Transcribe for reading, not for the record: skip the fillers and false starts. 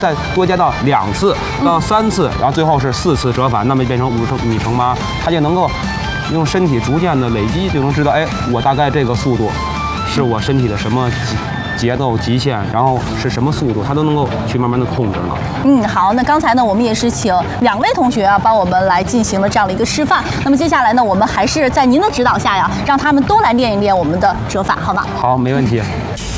再多加到2次到3次，然后最后是4次折返，那么变成50米乘8，它就能够用身体逐渐的累积，就能知道，哎，我大概这个速度是我身体的什么节奏极限，然后是什么速度，它都能够去慢慢的控制了。 好，那刚才呢，我们也是请2位同学啊，帮我们来进行了这样的一个示范。那么接下来呢，我们还是在您的指导下呀，让他们都来练一练我们的折返，好吗？ 好，没问题。